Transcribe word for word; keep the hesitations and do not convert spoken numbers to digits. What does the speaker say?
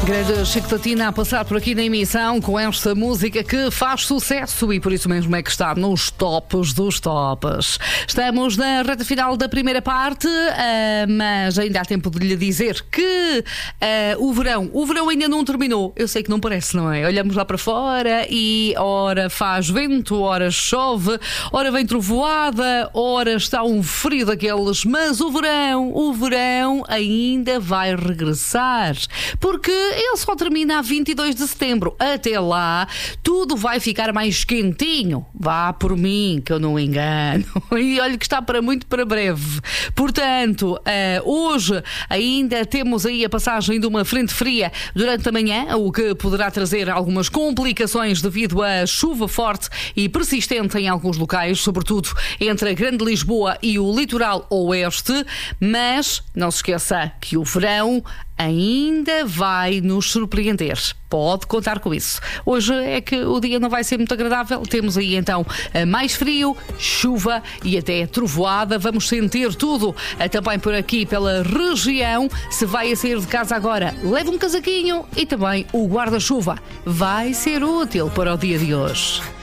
Grande Chico Tatina a passar por aqui na emissão com esta música que faz sucesso e por isso mesmo é que está nos tops dos tops. Estamos na reta final da primeira parte, uh, mas ainda há tempo de lhe dizer que uh, o verão, o verão ainda não terminou. Eu sei que não parece, não é? Olhamos lá para fora e ora faz vento, ora chove, ora vem trovoada, ora está um frio daqueles, mas o verão, o verão ainda vai regressar, porque ele só termina a vinte e dois de setembro. Até lá, tudo vai ficar mais quentinho. Vá por mim, que eu não engano. E olha que está para muito para breve. Portanto, uh, hoje ainda temos aí a passagem de uma frente fria durante a manhã, o que poderá trazer algumas complicações devido à chuva forte e persistente em alguns locais, sobretudo entre a Grande Lisboa e o litoral oeste. Mas não se esqueça que o verão ainda vai nos surpreender. Pode contar com isso. Hoje é que o dia não vai ser muito agradável. Temos aí então mais frio, chuva e até trovoada. Vamos sentir tudo também por aqui pela região. Se vai a sair de casa agora, leve um casaquinho e também o guarda-chuva. Vai ser útil para o dia de hoje.